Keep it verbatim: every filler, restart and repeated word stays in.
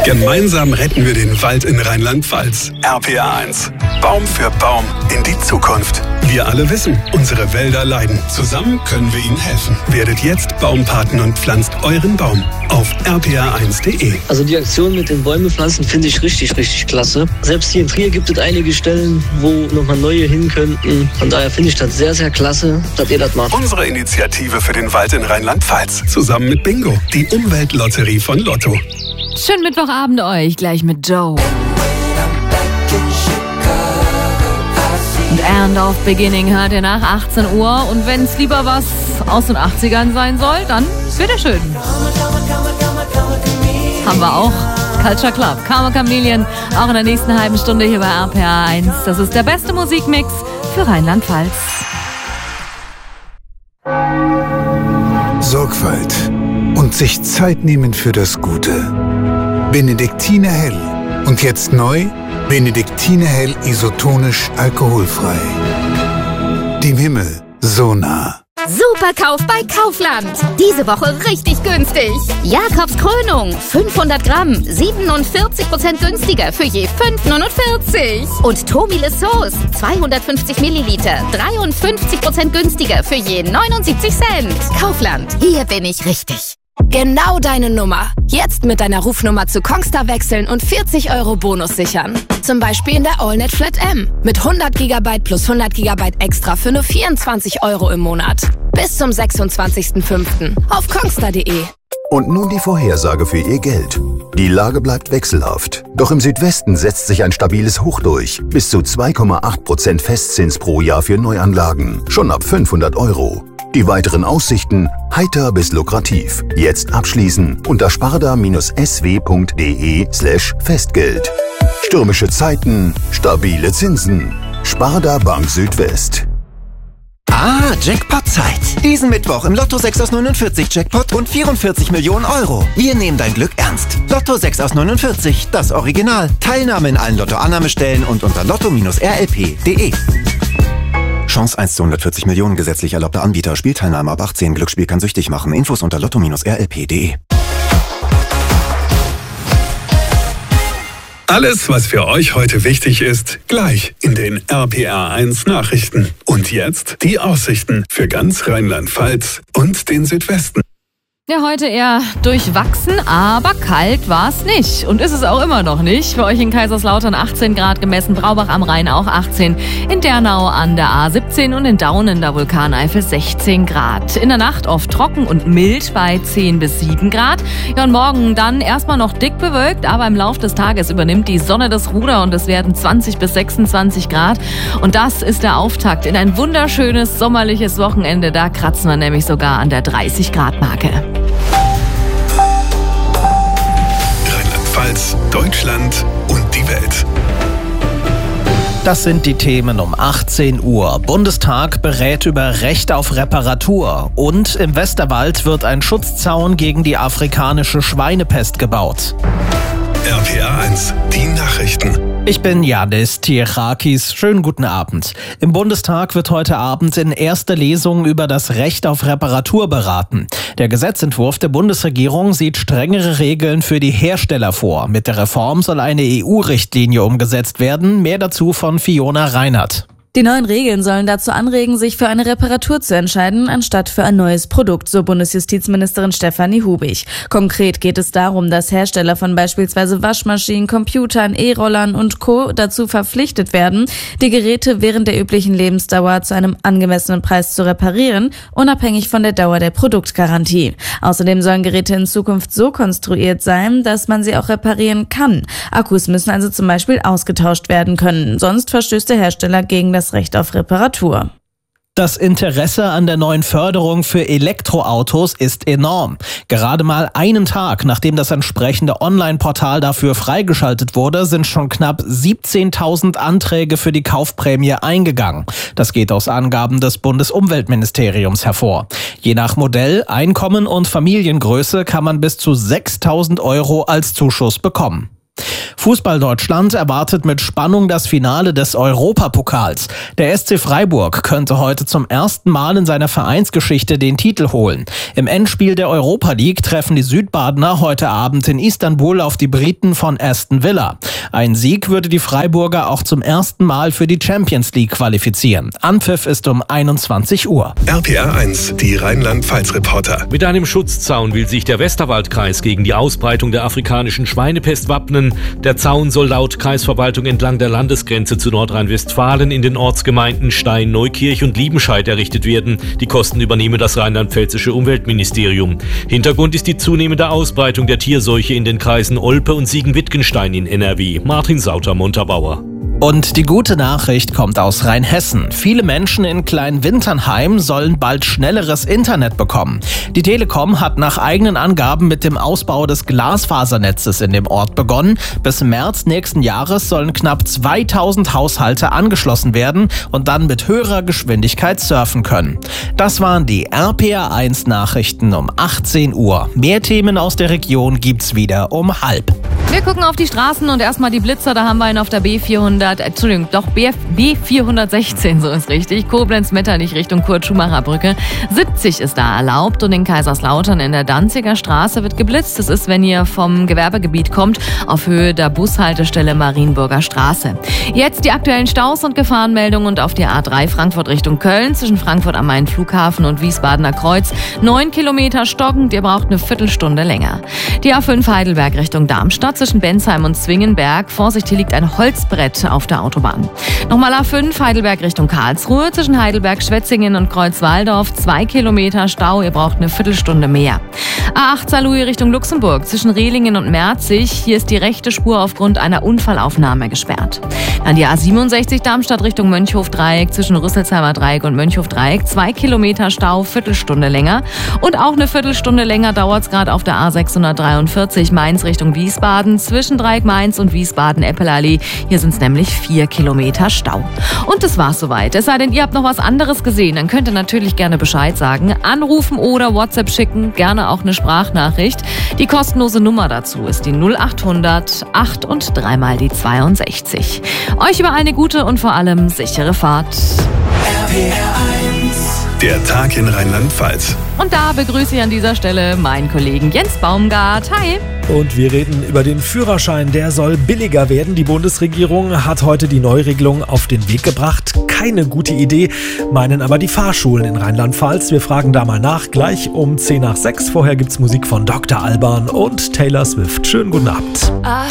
Gemeinsam retten wir den Wald in Rheinland-Pfalz. R P A eins. Baum für Baum in die Zukunft. Wir alle wissen, unsere Wälder leiden. Zusammen können wir ihnen helfen. Werdet jetzt Baumpaten und pflanzt euren Baum auf r p a eins punkt d e. Also die Aktion mit den Bäume pflanzen finde ich richtig, richtig klasse. Selbst hier in Trier gibt es einige Stellen, wo nochmal neue hin könnten. Von daher finde ich das sehr, sehr klasse, dass ihr das macht. Unsere Initiative für den Wald in Rheinland-Pfalz. Zusammen mit Bingo, die Umweltlotterie von Lotto. Schönen Mittwochabend euch, gleich mit Joe. Und End of Beginning hört ihr nach achtzehn Uhr. Und wenn es lieber was aus den achtzigern sein soll, dann bitteschön. Haben wir auch. Culture Club, Karma Chameleon, auch in der nächsten halben Stunde hier bei R P A eins. Das ist der beste Musikmix für Rheinland-Pfalz. Sorgfalt und sich Zeit nehmen für das Gute. Benediktiner Hell. Und jetzt neu, Benediktiner Hell isotonisch alkoholfrei. Dem Himmel so nah. Superkauf bei Kaufland. Diese Woche richtig günstig. Jakobs Krönung, fünfhundert Gramm, siebenundvierzig Prozent günstiger für je fünf neunundvierzig. Und Tomile Sauce, zweihundertfünfzig Milliliter, dreiundfünfzig Prozent günstiger für je neunundsiebzig Cent. Kaufland, hier bin ich richtig. Genau deine Nummer. Jetzt mit deiner Rufnummer zu Kongstar wechseln und vierzig Euro Bonus sichern. Zum Beispiel in der AllNet Flat M. Mit hundert Gigabyte plus hundert Gigabyte extra für nur vierundzwanzig Euro im Monat. Bis zum sechsundzwanzigsten fünften auf kongstar punkt de. Und nun die Vorhersage für Ihr Geld. Die Lage bleibt wechselhaft. Doch im Südwesten setzt sich ein stabiles Hoch durch. Bis zu zwei Komma acht Prozent Festzins pro Jahr für Neuanlagen. Schon ab fünfhundert Euro. Die weiteren Aussichten heiter bis lukrativ. Jetzt abschließen unter sparda-s w punkt de slash Festgeld. Stürmische Zeiten, stabile Zinsen. Sparda Bank Südwest. Ah, Jackpot-Zeit. Diesen Mittwoch im Lotto sechs aus neunundvierzig Jackpot und vierundvierzig Millionen Euro. Wir nehmen dein Glück ernst. Lotto sechs aus neunundvierzig, das Original. Teilnahme in allen Lotto-Annahmestellen und unter lotto Bindestrich r l p punkt de. Chance eins zu hundertvierzig Millionen, gesetzlich erlaubter Anbieter. Spielteilnahme ab achtzehn. Glücksspiel kann süchtig machen. Infos unter lotto Bindestrich r l p punkt de. Alles, was für euch heute wichtig ist, gleich in den R P A eins Nachrichten. Und jetzt die Aussichten für ganz Rheinland-Pfalz und den Südwesten. Ja, heute eher durchwachsen, aber kalt war es nicht. Und ist es auch immer noch nicht. Für euch in Kaiserslautern achtzehn Grad gemessen, Braubach am Rhein auch achtzehn, in Dernau an der A siebzehn und in Daun in der Vulkaneifel sechzehn Grad. In der Nacht oft trocken und mild bei zehn bis sieben Grad. Ja, und morgen dann erstmal noch dick bewölkt, aber im Laufe des Tages übernimmt die Sonne das Ruder und es werden zwanzig bis sechsundzwanzig Grad. Und das ist der Auftakt in ein wunderschönes sommerliches Wochenende. Da kratzen wir nämlich sogar an der dreißig Grad Marke. Rheinland-Pfalz, Deutschland und die Welt. Das sind die Themen um achtzehn Uhr. Bundestag berät über Recht auf Reparatur. Und im Westerwald wird ein Schutzzaun gegen die afrikanische Schweinepest gebaut. R P A eins, die Nachrichten. Ich bin Janis Tierchakis. Schönen guten Abend. Im Bundestag wird heute Abend in erster Lesung über das Recht auf Reparatur beraten. Der Gesetzentwurf der Bundesregierung sieht strengere Regeln für die Hersteller vor. Mit der Reform soll eine E U-Richtlinie umgesetzt werden. Mehr dazu von Fiona Reinhardt. Die neuen Regeln sollen dazu anregen, sich für eine Reparatur zu entscheiden, anstatt für ein neues Produkt, so Bundesjustizministerin Stefanie Hubig. Konkret geht es darum, dass Hersteller von beispielsweise Waschmaschinen, Computern, E-Rollern und Co. dazu verpflichtet werden, die Geräte während der üblichen Lebensdauer zu einem angemessenen Preis zu reparieren, unabhängig von der Dauer der Produktgarantie. Außerdem sollen Geräte in Zukunft so konstruiert sein, dass man sie auch reparieren kann. Akkus müssen also zum Beispiel ausgetauscht werden können, sonst verstößt der Hersteller gegen das Recht auf Reparatur. Das Interesse an der neuen Förderung für Elektroautos ist enorm. Gerade mal einen Tag, nachdem das entsprechende Online-Portal dafür freigeschaltet wurde, sind schon knapp siebzehntausend Anträge für die Kaufprämie eingegangen. Das geht aus Angaben des Bundesumweltministeriums hervor. Je nach Modell, Einkommen und Familiengröße kann man bis zu sechstausend Euro als Zuschuss bekommen. Fußball Deutschland erwartet mit Spannung das Finale des Europapokals. Der S C Freiburg könnte heute zum ersten Mal in seiner Vereinsgeschichte den Titel holen. Im Endspiel der Europa League treffen die Südbadener heute Abend in Istanbul auf die Briten von Aston Villa. Ein Sieg würde die Freiburger auch zum ersten Mal für die Champions League qualifizieren. Anpfiff ist um einundzwanzig Uhr. R P R eins, die Rheinland-Pfalz-Reporter. Mit einem Schutzzaun will sich der Westerwaldkreis gegen die Ausbreitung der afrikanischen Schweinepest wappnen. Der Zaun soll laut Kreisverwaltung entlang der Landesgrenze zu Nordrhein-Westfalen in den Ortsgemeinden Stein, Neukirch und Liebenscheid errichtet werden. Die Kosten übernehme das rheinland-pfälzische Umweltministerium. Hintergrund ist die zunehmende Ausbreitung der Tierseuche in den Kreisen Olpe und Siegen-Wittgenstein in N R W. Martin Sauter-Montabaur. Und die gute Nachricht kommt aus Rheinhessen. Viele Menschen in Kleinwinternheim sollen bald schnelleres Internet bekommen. Die Telekom hat nach eigenen Angaben mit dem Ausbau des Glasfasernetzes in dem Ort begonnen. Bis März nächsten Jahres sollen knapp zweitausend Haushalte angeschlossen werden und dann mit höherer Geschwindigkeit surfen können. Das waren die R P R eins Nachrichten um achtzehn Uhr. Mehr Themen aus der Region gibt's wieder um halb. Wir gucken auf die Straßen und erstmal die Blitzer. Da haben wir ihn auf der B vierhundert, Entschuldigung, doch B vierhundertsechzehn, so ist richtig. Koblenz-Metternich Richtung Kurt-Schumacher-Brücke. siebzig ist da erlaubt und in Kaiserslautern in der Danziger Straße wird geblitzt. Das ist, wenn ihr vom Gewerbegebiet kommt, auf Höhe der Bushaltestelle Marienburger Straße. Jetzt die aktuellen Staus und Gefahrenmeldungen und auf die A drei Frankfurt Richtung Köln zwischen Frankfurt am Main Flughafen und Wiesbadener Kreuz. Neun Kilometer stockend, ihr braucht eine Viertelstunde länger. Die A fünf Heidelberg Richtung Darmstadt zwischen Bensheim und Zwingenberg. Vorsicht, hier liegt ein Holzbrett auf der Autobahn. Nochmal A fünf Heidelberg Richtung Karlsruhe zwischen Heidelberg, Schwetzingen und Kreuzwaldorf. Zwei Kilometer Stau, ihr braucht eine Viertelstunde mehr. A acht Saarlouis Richtung Luxemburg zwischen Rehlingen und Merzig. Hier ist die rechte Spur aufgrund einer Unfallaufnahme gesperrt. Dann die A siebenundsechzig Darmstadt Richtung Mönchhof-Dreieck zwischen Rüsselsheimer Dreieck und Mönchhof-Dreieck. Zwei Kilometer Stau, Viertelstunde länger. Und auch eine Viertelstunde länger dauert es gerade auf der A sechshundertdreiundvierzig Mainz Richtung Wiesbaden zwischen Dreieck Mainz und Wiesbaden-Eppelallee. Hier sind es nämlich vier Kilometer Stau. Und das war's soweit. Es sei denn, ihr habt noch was anderes gesehen, dann könnt ihr natürlich gerne Bescheid sagen. Anrufen oder WhatsApp schicken, gerne auch eine Sprachnachricht. Die kostenlose Nummer dazu ist die null achthundert acht und dreimal die zweiundsechzig. Euch über eine gute und vor allem sichere Fahrt. R P R eins. Der Tag in Rheinland-Pfalz. Und da begrüße ich an dieser Stelle meinen Kollegen Jens Baumgart. Hi! Und wir reden über den Führerschein. Der soll billiger werden. Die Bundesregierung hat heute die Neuregelung auf den Weg gebracht. Keine gute Idee, meinen aber die Fahrschulen in Rheinland-Pfalz. Wir fragen da mal nach, gleich um zehn nach sechs. Vorher gibt's Musik von Doktor Alban und Taylor Swift. Schönen guten Abend.